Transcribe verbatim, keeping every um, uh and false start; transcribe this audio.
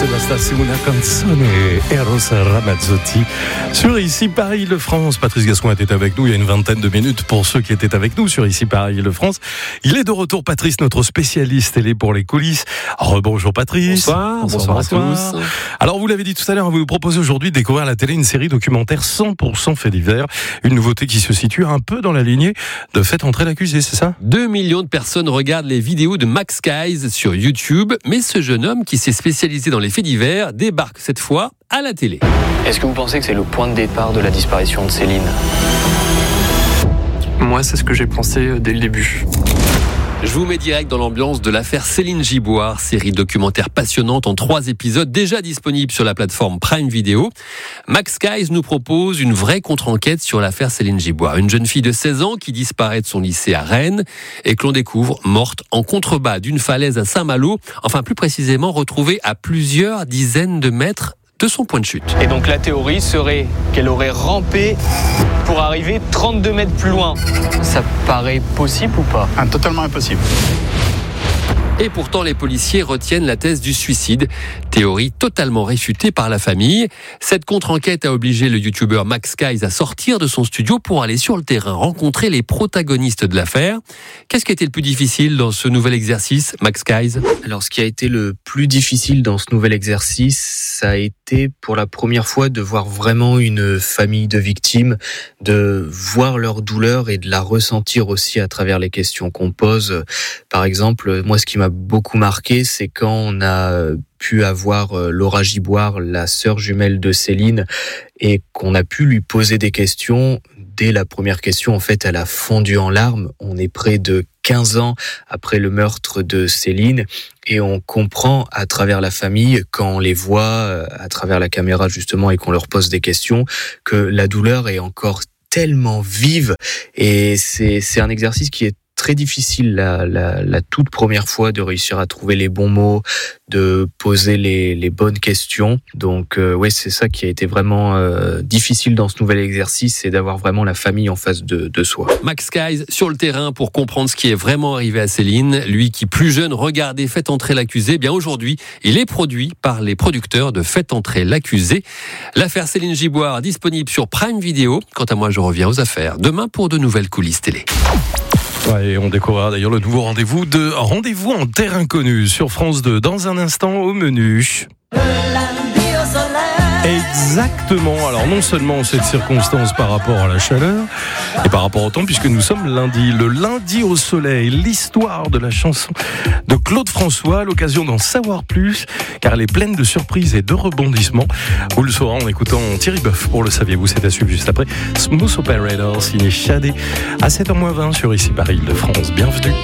C'est la station Una Canzone et Eros Ramazzotti sur Ici Paris Le France. Patrice Gascon était avec nous il y a une vingtaine de minutes pour ceux qui étaient avec nous sur Ici Paris Le France. Il est de retour, Patrice, notre spécialiste télé pour les coulisses. Rebonjour Patrice. Bonsoir, bonsoir, bonsoir à tous. Alors vous l'avez dit tout à l'heure, vous nous proposez aujourd'hui de découvrir à la télé une série documentaire cent pour cent fait divers. Une nouveauté qui se situe un peu dans la lignée de Faites entrer l'accusé, c'est ça ? Deux millions de personnes regardent les vidéos de Max Guys sur YouTube, mais ce jeune homme qui s'est spécialisé dans les faits divers débarque cette fois à la télé. Est-ce que vous pensez que c'est le point de départ de la disparition de Céline ? Moi, c'est ce que j'ai pensé dès le début. Je vous mets direct dans l'ambiance de l'affaire Céline Giboire, série documentaire passionnante en trois épisodes déjà disponible sur la plateforme Prime Video. Max Guys nous propose une vraie contre-enquête sur l'affaire Céline Giboire, une jeune fille de seize ans qui disparaît de son lycée à Rennes et que l'on découvre morte en contrebas d'une falaise à Saint-Malo, enfin plus précisément retrouvée à plusieurs dizaines de mètres de son point de chute. Et donc la théorie serait qu'elle aurait rampé pour arriver trente-deux mètres plus loin. Ça paraît possible ou pas ? Ah, totalement impossible. Et pourtant, les policiers retiennent la thèse du suicide, théorie totalement réfutée par la famille. Cette contre-enquête a obligé le youtubeur Max Guys à sortir de son studio pour aller sur le terrain rencontrer les protagonistes de l'affaire. Qu'est-ce qui a été le plus difficile dans ce nouvel exercice, Max Guys ? Alors, ce qui a été le plus difficile dans ce nouvel exercice, ça a été pour la première fois de voir vraiment une famille de victimes, de voir leur douleur et de la ressentir aussi à travers les questions qu'on pose. Par exemple, moi, ce qui m'a beaucoup marqué, c'est quand on a pu avoir Laura Giboire, la sœur jumelle de Céline, et qu'on a pu lui poser des questions. Dès la première question, en fait, elle a fondu en larmes. On est près de quinze ans après le meurtre de Céline et on comprend à travers la famille, quand on les voit à travers la caméra justement et qu'on leur pose des questions, que la douleur est encore tellement vive et c'est, c'est un exercice qui est très difficile la, la, la toute première fois de réussir à trouver les bons mots, de poser les, les bonnes questions. Donc euh, ouais, c'est ça qui a été vraiment euh, difficile dans ce nouvel exercice, c'est d'avoir vraiment la famille en face de, de soi. Max Guys sur le terrain pour comprendre ce qui est vraiment arrivé à Céline. Lui qui plus jeune regardait Faites entrer l'accusé, bien aujourd'hui, il est produit par les producteurs de Faites entrer l'accusé. L'affaire Céline Giboire disponible sur Prime Video. Quant à moi, je reviens aux affaires demain pour de nouvelles coulisses télé. Ouais, et on découvrira d'ailleurs le nouveau rendez-vous de Rendez-vous en terre inconnue sur France deux dans un instant au menu. Exactement. Alors non seulement cette circonstance par rapport à la chaleur et par rapport au temps, puisque nous sommes lundi, le lundi au soleil, l'histoire de la chanson de Claude François, à l'occasion d'en savoir plus, car elle est pleine de surprises et de rebondissements. Vous le saurez en écoutant Thierry Boeuf, pour le saviez-vous, c'est à suivre juste après. Smooth Operator, signé Shadé, à sept heures moins vingt sur Ici Paris de France. Bienvenue.